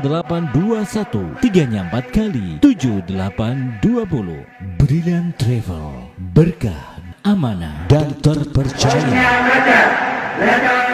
0821 3-nya 4 kali 7820. Brilliant Travel, berkah, amanah dan terpercaya.